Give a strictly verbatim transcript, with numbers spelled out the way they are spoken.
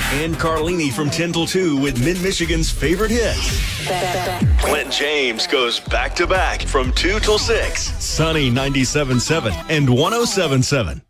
And Carlini from ten till two with Mid-Michigan's favorite hits. Clint James goes back-to-back from two till six. Sunny ninety-seven point seven and one oh seven point seven.